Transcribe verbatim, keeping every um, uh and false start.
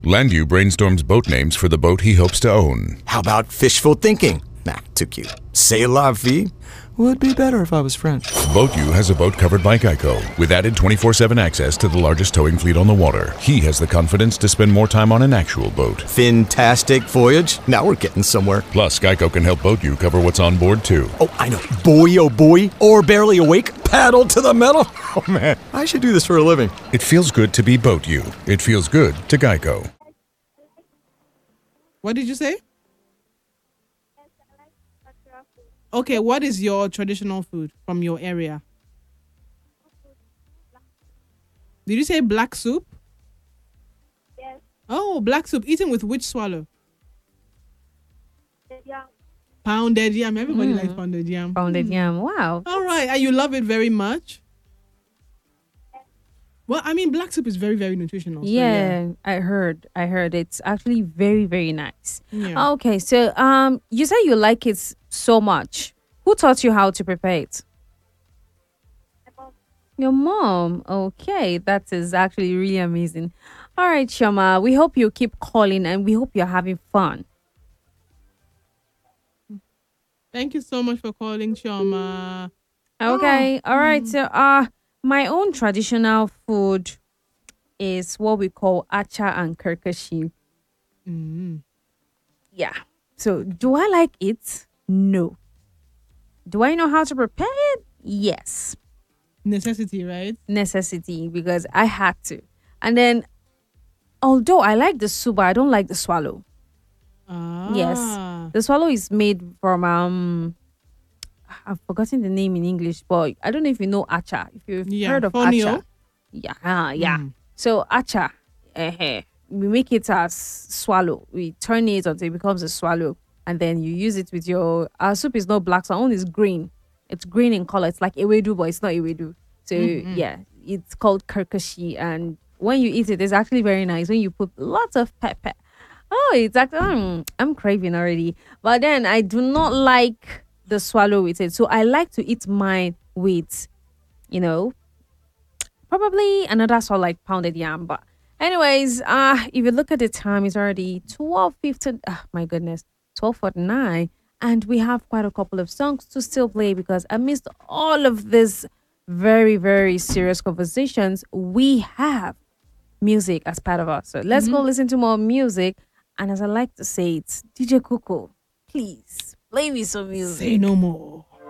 Landview brainstorms boat names for the boat he hopes to own. How about fishful thinking? Nah, too cute. C'est la vie? Would be better if I was French. BoatU has a boat covered by Geico. With added twenty-four seven access to the largest towing fleet on the water, he has the confidence to spend more time on an actual boat. Fantastic voyage. Now we're getting somewhere. Plus, Geico can help BoatU cover what's on board, too. Oh, I know. Boy, oh boy. Or barely awake. Paddle to the metal. Oh, man. I should do this for a living. It feels good to be BoatU. It feels good to Geico. What did you say? Okay, what is your traditional food from your area? Did you say black soup? Yes. Oh, black soup. Eaten with which swallow? Yeah. Pounded yam. Everybody Mm. likes pounded yam. Pounded Mm. yam. Wow. All right. And you love it very much? Well, I mean, black soup is very, very nutritional. So Yeah, I heard. I heard it's actually very, very nice. Yeah. Okay, so um, you say you like it s- so much. Who taught you how to prepare it? Your mom. Okay, that is actually really amazing. All right, Shoma, we hope you keep calling and we hope you're having fun. Thank you so much for calling, Shoma. Okay, all right. So, uh, my own traditional food is what we call acha and kerkashi. Mm. Yeah. So, do I like it? No. Do I know how to prepare it? Yes. Necessity, right? Necessity, because I had to. And then, although I like the soup, I don't like the swallow. Ah. Yes. The swallow is made from um I've forgotten the name in English, but I don't know if you know acha. If you've Yeah, heard of fonio. acha. Yeah, ah, yeah. Mm. So acha, eh, we make it as swallow. We turn it until it becomes a swallow, and then you use it with your. Our soup is not black, so our own is green. It's green in color. It's like ewedu, but it's not ewedu. So Mhm. yeah, it's called kerkashi, and when you eat it, it's actually very nice. When you put lots of pepper. Oh, it's actually mm, I'm craving already. But then I do not like the swallow with it, so I like to eat mine with, you know, probably another sort like pounded yam. But anyways, uh if you look at the time, it's already twelve fifteen. Oh, my goodness, twelve forty-nine, and we have quite a couple of songs to still play because amidst all of this very very serious conversations, we have music as part of us. So let's go listen to more music. And as I like to say, it's D J Coco, please play me some music. Say no more.